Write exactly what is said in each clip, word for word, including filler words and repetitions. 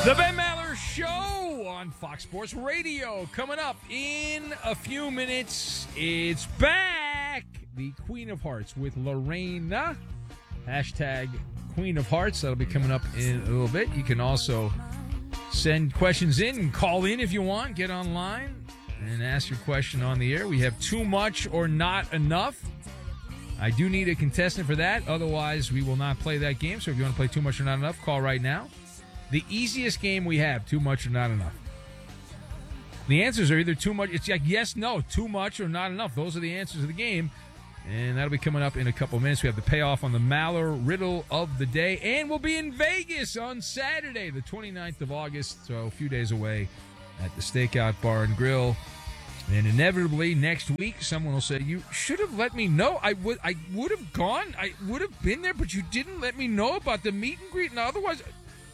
The Ben Maller Show on Fox Sports Radio. Coming up in a few minutes, it's back. The Queen of Hearts with Lorena. Hashtag Queen of Hearts. That'll be coming up in a little bit. You can also send questions in and call in if you want. Get online and ask your question on the air. We have too much or not enough. I do need a contestant for that. Otherwise, we will not play that game. So if you want to play too much or not enough, call right now. The easiest game we have, too much or not enough. The answers are either too much. It's like yes, no, too much or not enough. Those are the answers of the game. And that'll be coming up in a couple of minutes. We have the payoff on the Maller Riddle of the Day. And we'll be in Vegas on Saturday, the twenty-ninth of August. So a few days away at the Stakeout Bar and Grill. And inevitably next week, someone will say, you should have let me know. I would I would have gone. I would have been there, but you didn't let me know about the meet and greet. And otherwise...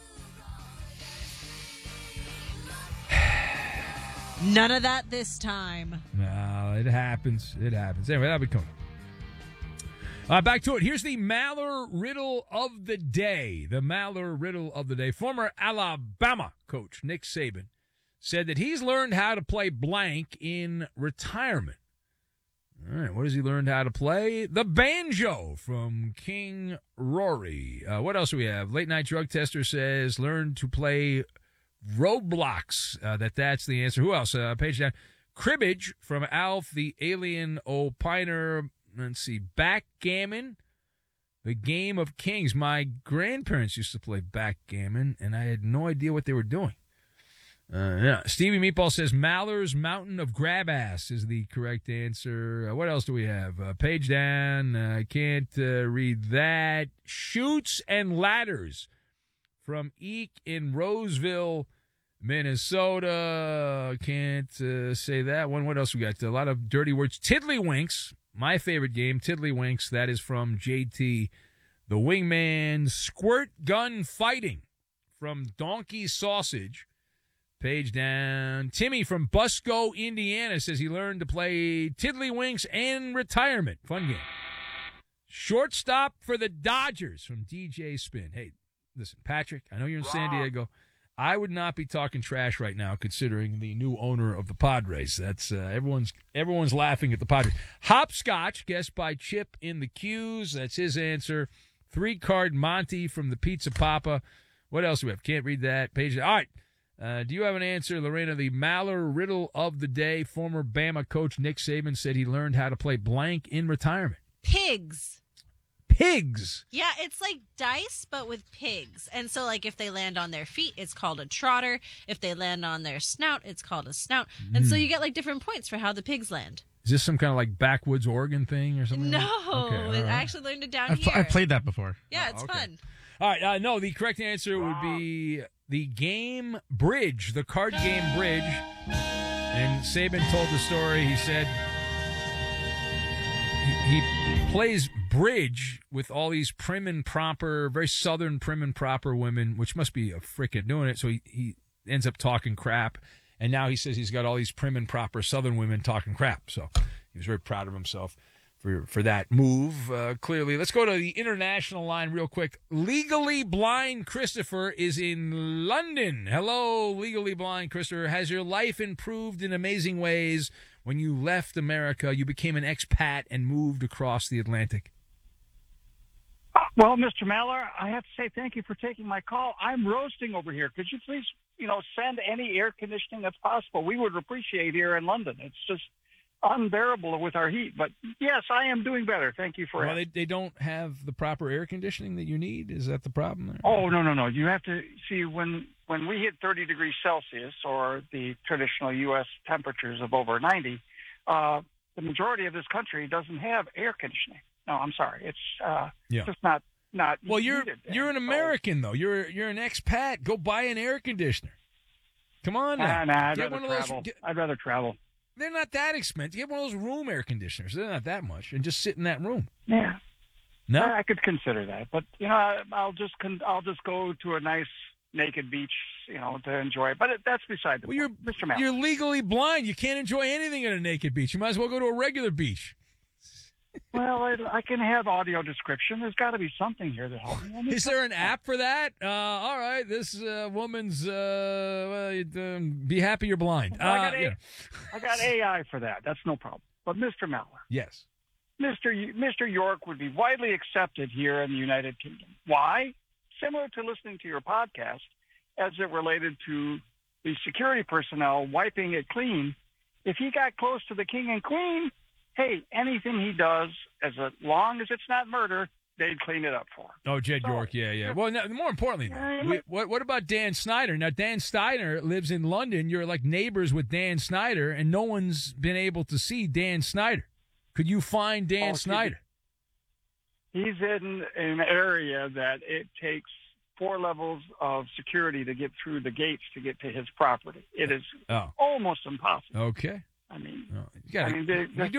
None of that this time. No, it happens. It happens. Anyway, that'll be coming. Uh, back to it. Here's the Maller Riddle of the Day. The Maller Riddle of the Day. Former Alabama coach Nick Saban said that he's learned how to play blank in retirement. All right, what has he learned how to play? The banjo from King Rory. Uh, what else do we have? Late Night Drug Tester says learned to play Roadblocks. Uh, that that's the answer. Who else? Uh, page down. Cribbage from Alf the Alien Opiner. Let's see. Backgammon. The Game of Kings. My grandparents used to play backgammon, and I had no idea what they were doing. Uh, yeah. Stevie Meatball says Maller's Mountain of Grab Ass is the correct answer. Uh, what else do we have? Uh, page down. Uh, I can't uh, read that. Chutes and Ladders from Eek in Roseville, Minnesota. Can't uh, say that one. What else we got? A lot of dirty words. Tiddlywinks, my favorite game, Tiddlywinks. That is from J T, the Wingman. Squirt Gun Fighting from Donkey Sausage. Page down. Timmy from Busco, Indiana says he learned to play Tiddlywinks in retirement. Fun game. Shortstop for the Dodgers from D J Spin. Hey, listen, Patrick, I know you're in San Diego. I would not be talking trash right now considering the new owner of the Padres. That's uh, everyone's everyone's laughing at the Padres. Hopscotch, guessed by Chip in the Q's. That's his answer. Three-card Monty from the Pizza Papa. What else do we have? Can't read that. Page. All right. Uh, do you have an answer, Lorena? The Maller Riddle of the Day. Former Bama coach Nick Saban said he learned how to play blank in retirement. Pigs. Pigs. Yeah, it's like dice, but with pigs. And so, like, if they land on their feet, it's called a trotter. If they land on their snout, it's called a snout. Mm. And so you get, like, different points for how the pigs land. Is this some kind of, like, backwoods Oregon thing or something? No. Okay, I right. actually learned it down I've, here. I played that before. Yeah, oh, it's okay. fun. All right. Uh, no, the correct answer would be the game Bridge, the card game Bridge. And Saban told the story. He said he, he plays bridge with all these prim and proper, very southern prim and proper women, which must be a frickin' doing it. So he, he ends up talking crap. And now he says he's got all these prim and proper southern women talking crap. So he was very proud of himself for, for that move, uh, clearly. Let's go to the international line real quick. Legally Blind Christopher is in London. Hello, Legally Blind Christopher. Has your life improved in amazing ways when you left America, you became an expat and moved across the Atlantic? Well, Mister Maller, I have to say thank you for taking my call. I'm roasting over here. Could you please, you know, send any air conditioning that's possible? We would appreciate here in London. It's just unbearable with our heat. But yes, I am doing better. Thank you for well, it. They, they don't have the proper air conditioning that you need? Is that the problem there? Oh, no, no, no. You have to see when when we hit thirty degrees Celsius, or the traditional U S temperatures of over ninety, uh, the majority of this country doesn't have air conditioning. No, I'm sorry. It's uh, yeah. just not not. Well, you're needed. you're an American though. You're you're an expat. Go buy an air conditioner. Come on now. Nah, nah, I'd get rather one of travel. those. Get, I'd rather travel. They're not that expensive. Get one of those room air conditioners. They're not that much, and just sit in that room. Yeah. No, I could consider that, but you know, I, I'll just con- I'll just go to a nice naked beach, you know, to enjoy it. But it, that's beside the well, point. you're Mister Maller. You're legally blind. You can't enjoy anything at a naked beach. You might as well go to a regular beach. Well, I, I can have audio description. There's got to be something here to help me. I mean, Is there an app for that? Uh, all right, this uh, woman's. Uh, well, you'd, um, be happy you're blind. Well, I, Uh, got a, yeah. I got A I for that. That's no problem. But Mister Meller, Yes. Mister Y- Mister York would be widely accepted here in the United Kingdom. Why? Similar to listening to your podcast, as it related to the security personnel wiping it clean. If he got close to the king and queen, hey, anything he does, as long as it's not murder, they'd clean it up for him. Oh, Jed So, York, yeah, yeah. Well, no, more importantly, though, Yeah, we, what what about Dan Snyder? Now, Dan Snyder lives in London. You're like neighbors with Dan Snyder, and no one's been able to see Dan Snyder. Could you find Dan Oh, Snyder? He's in an area that it takes four levels of security to get through the gates to get to his property. It is Oh, almost impossible. okay. I mean, Oh, you gotta, I mean, the- you the- do